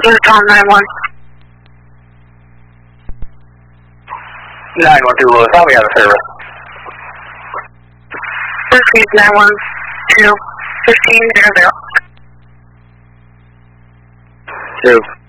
Tom 9-1. 912 Lewis, I'll be out of service. Please 912 1500. 2.